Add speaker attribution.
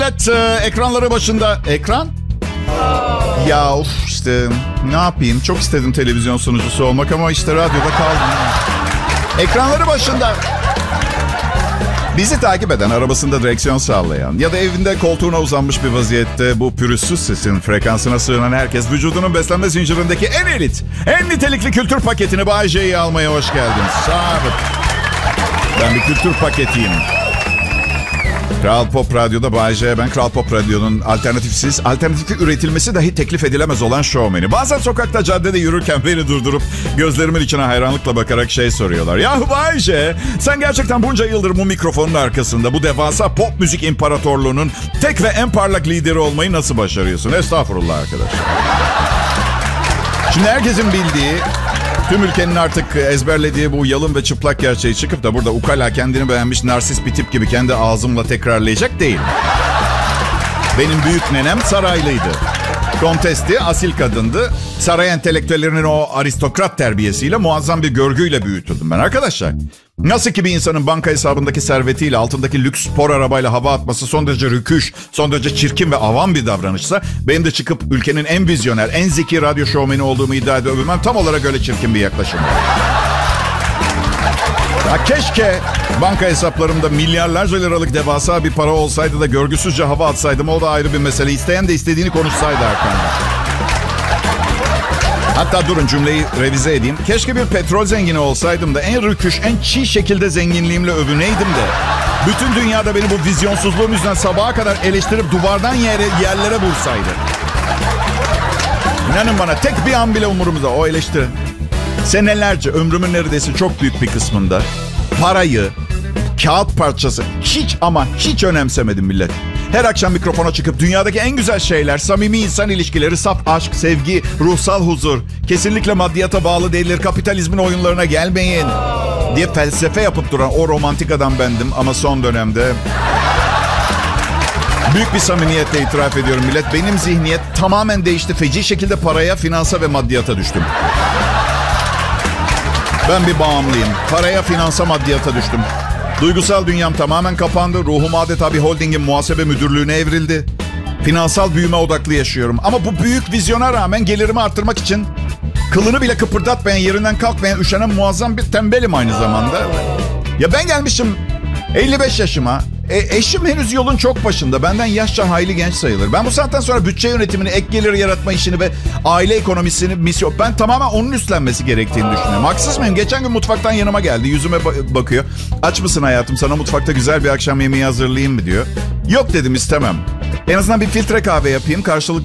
Speaker 1: Evet, ekranları başında. Ekran? Ya of işte ne yapayım? Çok istedim televizyon sunucusu olmak ama işte radyoda kaldım. Ekranları başında. Bizi takip eden, arabasında direksiyon sallayan ya da evinde koltuğuna uzanmış bir vaziyette bu pürüzsüz sesin frekansına sığınan herkes vücudunun beslenme zincirindeki en elit, en nitelikli kültür paketini Bay J'yi almaya hoş geldiniz. Sabit. Ben bir kültür paketiyim. Kral Pop Radyo'da Bay J. Ben Kral Pop Radyo'nun alternatifli üretilmesi dahi teklif edilemez olan şovmeni. Bazen sokakta, caddede yürürken beni durdurup gözlerimin içine hayranlıkla bakarak şey soruyorlar. Yahu Bay J, sen gerçekten bunca yıldır bu mikrofonun arkasında bu devasa pop müzik imparatorluğunun tek ve en parlak lideri olmayı nasıl başarıyorsun? Estağfurullah arkadaşlar. Şimdi herkesin bildiği, tüm ülkenin artık ezberlediği bu yalın ve çıplak gerçeği çıkıp da burada ukala kendini beğenmiş narsist bir tip gibi kendi ağzımla tekrarlayacak değil. Benim büyük nenem saraylıydı. Kontesti, asil kadındı. Saray entelektüellerinin o aristokrat terbiyesiyle muazzam bir görgüyle büyütüldüm ben arkadaşlar. Nasıl ki bir insanın banka hesabındaki servetiyle altındaki lüks spor arabayla hava atması son derece rüküş, son derece çirkin ve avam bir davranışsa, benim de çıkıp ülkenin en vizyoner, en zeki radyo şovmeni olduğumu iddia edebilmem tam olarak öyle çirkin bir yaklaşım. Ya keşke banka hesaplarımda milyarlarca liralık devasa bir para olsaydı da görgüsüzce hava atsaydım, o da ayrı bir mesele. İsteyen de istediğini konuşsaydı arkamda. Hatta durun cümleyi revize edeyim. Keşke bir petrol zengini olsaydım da en rüküş, en çiğ şekilde zenginliğimle övüneydim de bütün dünyada beni bu vizyonsuzluğum yüzünden sabaha kadar eleştirip duvardan yerlere vursaydı. İnanın bana tek bir an bile umurumda o eleştiri. Senelerce ömrümün neredeyse çok büyük bir kısmında parayı, kağıt parçası hiç ama hiç önemsemedim millet. Her akşam mikrofona çıkıp dünyadaki en güzel şeyler, samimi insan ilişkileri, saf aşk, sevgi, ruhsal huzur, kesinlikle maddiyata bağlı değildir, kapitalizmin oyunlarına gelmeyin diye felsefe yapıp duran o romantik adam bendim. Ama son dönemde büyük bir samimiyetle itiraf ediyorum millet, benim zihniyet tamamen değişti. Feci şekilde paraya, finansa ve maddiyata düştüm. Ben bir bağımlıyım. Paraya, finansa, maddiyata düştüm. Duygusal dünyam tamamen kapandı. Ruhum adeta bir holdingin muhasebe müdürlüğüne evrildi. Finansal büyüme odaklı yaşıyorum. Ama bu büyük vizyona rağmen gelirimi arttırmak için kılını bile kıpırdatmayan, yerinden kalkmayan, üşenen muazzam bir tembelim aynı zamanda. Ya ben gelmişim 55 yaşıma. Eşim henüz yolun çok başında. Benden yaşça hayli genç sayılır. Ben bu saatten sonra bütçe yönetimini, ek gelir yaratma işini ve aile ekonomisini, misyon... Ben tamamen onun üstlenmesi gerektiğini düşünüyorum. Haksız mıyım? Geçen gün mutfaktan yanıma geldi. Yüzüme bakıyor. Aç mısın hayatım? Sana mutfakta güzel bir akşam yemeği hazırlayayım mı diyor. Yok dedim, istemem. En azından bir filtre kahve yapayım. Karşılık